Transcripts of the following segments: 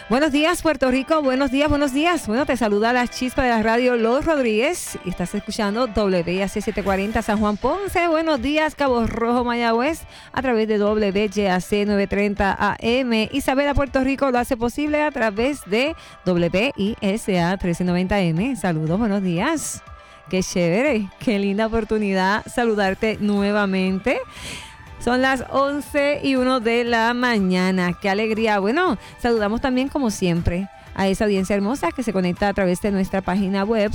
Buenos días, Puerto Rico. Buenos días, buenos días. Bueno, te saluda la chispa de la radio Los Rodríguez y estás escuchando WIAC 740 San Juan Ponce. Buenos días, Cabo Rojo, Mayagüez, a través de WYAC 930 AM. Isabela, Puerto Rico, lo hace posible a través de WISA 1390 AM. Saludos, buenos días. Qué chévere, qué linda oportunidad saludarte nuevamente. Son las 11:01 de la mañana. ¡Qué alegría! Bueno, saludamos también, como siempre, a esa audiencia hermosa que se conecta a través de nuestra página web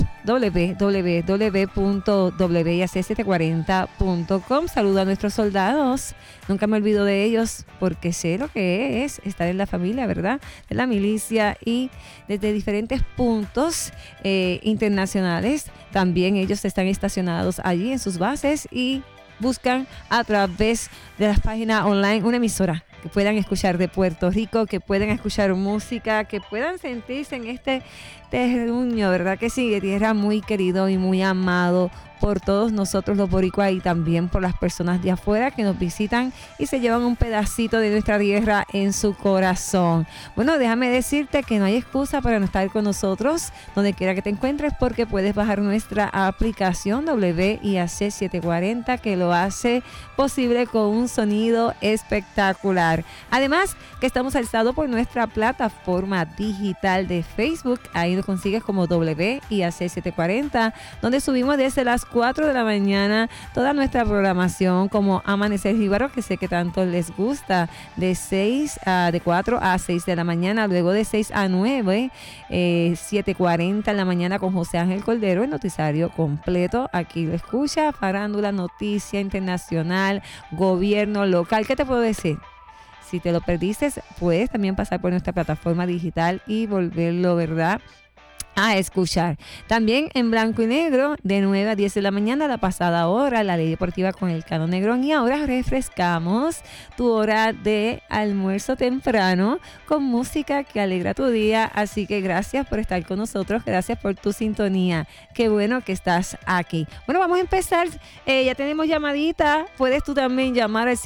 www.wiac740.com. Saludo a nuestros soldados. Nunca me olvido de ellos porque sé lo que es estar en la familia, ¿verdad? De la milicia y desde diferentes puntos internacionales. También ellos están estacionados allí en sus bases y buscan a través de las páginas online una emisora que puedan escuchar de Puerto Rico, que puedan escuchar música, que puedan sentirse en este terruño, ¿verdad que sí? De tierra muy querido y muy amado por todos nosotros los boricuas y también por las personas de afuera que nos visitan y se llevan un pedacito de nuestra tierra en su corazón. Bueno, déjame decirte que no hay excusa para no estar con nosotros donde quiera que te encuentres, porque puedes bajar nuestra aplicación WIAC 740 que lo hace posible con un sonido espectacular. Además que estamos alzados por nuestra plataforma digital de Facebook. Ahí nos consigues como WIAC 740, donde subimos desde las 4 de la mañana toda nuestra programación como Amanecer Jíbaro, que sé que tanto les gusta, de 4 a 6 de la mañana, luego de 6 a 9, 7:40 en la mañana con José Ángel Cordero, el noticiario completo. Aquí lo escucha, farándula, noticia internacional, gobierno local. ¿Qué te puedo decir? Si te lo perdiste, puedes también pasar por nuestra plataforma digital y volverlo, ¿verdad?, a escuchar. También en blanco y negro, de 9 a 10 de la mañana, la pasada hora, la ley deportiva con el Cano Negrón. Y ahora refrescamos tu hora de almuerzo temprano con música que alegra tu día. Así que gracias por estar con nosotros, gracias por tu sintonía. Qué bueno que estás aquí. Bueno, vamos a empezar. Ya tenemos llamadita. Puedes tú también llamar al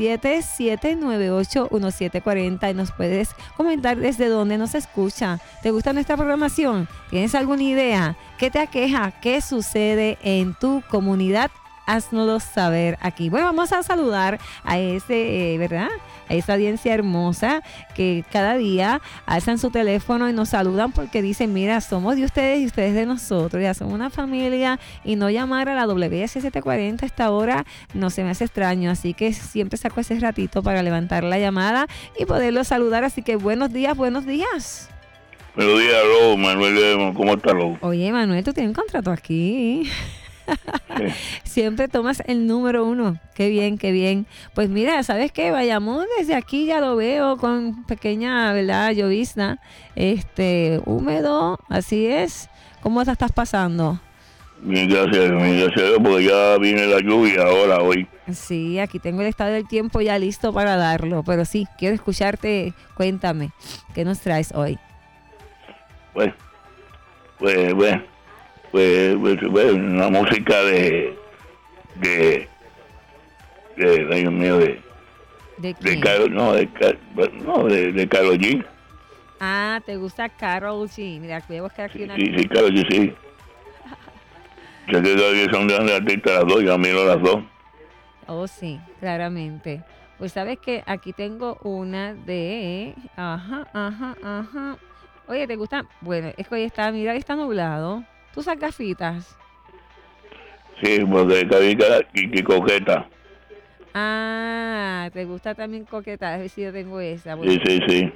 787-798-1740 y nos puedes comentar desde dónde nos escucha. ¿Te gusta nuestra programación? ¿Tienes alguna idea? ¿Qué te aqueja? ¿Qué sucede en tu comunidad? Haznoslo saber aquí. Bueno, vamos a saludar a ¿verdad? A esa audiencia hermosa que cada día alzan su teléfono y nos saludan porque dicen, mira, somos de ustedes y ustedes de nosotros, ya somos una familia, y no llamar a la WIAC 740 a esta hora no se me hace extraño, así que siempre saco ese ratito para levantar la llamada y poderlos saludar. Así que buenos días, buenos días. Buenos días, Ro, Manuel, ¿cómo está, Ro? Oye, Manuel, tú tienes un contrato aquí. Siempre tomas el número 1. Qué bien, qué bien. Pues mira, ¿sabes qué? Bayamón desde aquí ya lo veo con pequeña, ¿verdad?, llovizna, húmedo, así es. ¿Cómo te estás pasando? Bien, gracias, porque ya viene la lluvia ahora, hoy. Sí, aquí tengo el estado del tiempo ya listo para darlo, pero sí, quiero escucharte. Cuéntame, ¿qué nos traes hoy? Pues, una música de Dios mío, ¿De quién? de Karol G. Ah, ¿te gusta Karol G? Mira, voy a buscar aquí una... Sí, Karol G, sí. Sé que todavía son grandes artistas las dos, yo admiro las dos. Oh, sí, claramente. Pues sabes que aquí tengo una de... Ajá. Oye, ¿te gusta? Bueno, es que hoy está, mira, está nublado. ¿Tú usas gafitas? Sí, porque Cabica y Coqueta. Ah, ¿te gusta también Coqueta? A ver si yo tengo esa. Bueno, Sí.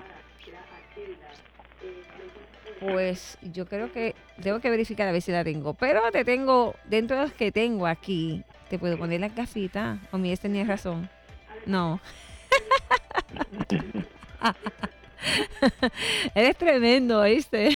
pues yo creo que tengo que verificar a ver si la tengo. Pero te tengo, dentro de los que tengo aquí, ¿te puedo poner las gafitas? O mi tenía razón. No. Eres tremendo, ¿oíste?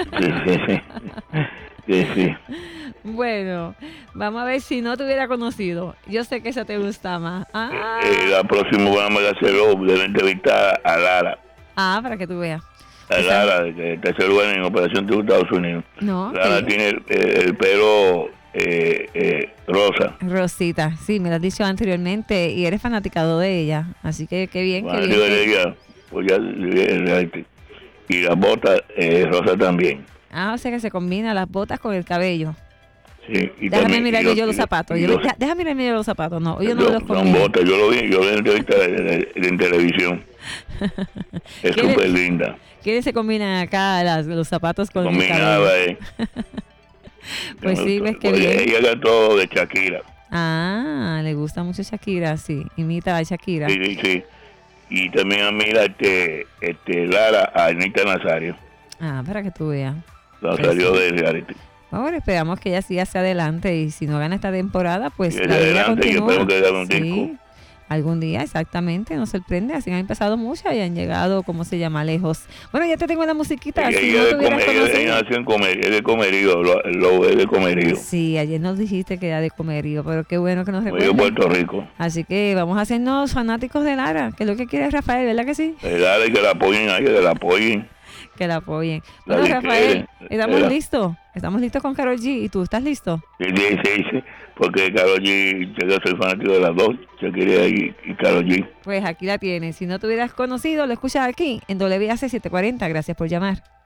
Sí. Bueno, vamos a ver si no te hubiera conocido. Yo sé que esa te gusta más. La próxima vamos a hacerlo de la entrevista a Lara. Para que tú veas. A Lara, de tercer lugar en Operación Triunfo, Estados Unidos. No. Lara tiene el pelo rosa. Rosita, sí, me lo has dicho anteriormente y eres fanaticado de ella. Así que qué bien, qué bien. De ella, pues ya reality. y las botas rosas también. O sea que se combina las botas con el cabello. Sí, y Déjame también, mirar yo los zapatos. Déjame mirar yo los zapatos. No, yo no me los son combino. botas, yo lo vi en televisión. Es súper linda. ¿Quiénes se combinan acá los zapatos con el Combinaba, cabello? Pues sí, ves que bien. Ella cantó de Shakira. Le gusta mucho Shakira, sí. Imita a Shakira. Sí. Y también admira Lara a Anita Nazario. Para que tú veas. Nazario de reality. Ahora esperamos que ella siga hacia adelante y si no gana esta temporada, pues Y la vida adelante, y continúa. esperemos que haga un disco. Algún día, exactamente, nos sorprende. Así han empezado muchas y han llegado, ¿cómo se llama? Lejos. Bueno, ya te tengo la musiquita. Si no te hubieras conocido. Ella nació en Comerío, es de Comerío, lo es de Comerío. Sí, ayer nos dijiste que era de Comerío, pero qué bueno que nos Comerío, recuerdes. Puerto Rico. Así que vamos a hacernos fanáticos de Lara, que es lo que quiere Rafael, ¿verdad que sí? Lara, y que la apoyen ahí, que la apoyen. Que la apoyen. Bueno, Rafael, estamos listos. Estamos listos con Karol G. ¿Y tú estás listo? Sí. Porque Karol G, yo soy fanático de las dos, Shakira y Karol G. Pues aquí la tienes. Si no te hubieras conocido, lo escuchas aquí en WAC 740. Gracias por llamar.